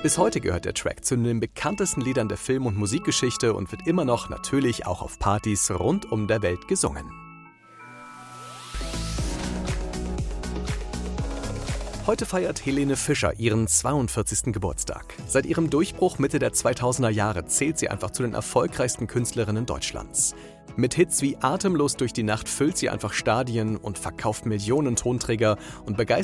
Bis heute gehört der Track zu den bekanntesten Liedern der Film- und Musikgeschichte und wird immer noch natürlich auch auf Partys rund um der Welt gesungen. Heute feiert Helene Fischer ihren 42. Geburtstag. Seit ihrem Durchbruch Mitte der 2000er Jahre zählt sie einfach zu den erfolgreichsten Künstlerinnen Deutschlands. Mit Hits wie Atemlos durch die Nacht füllt sie einfach Stadien und verkauft Millionen Tonträger und begeistert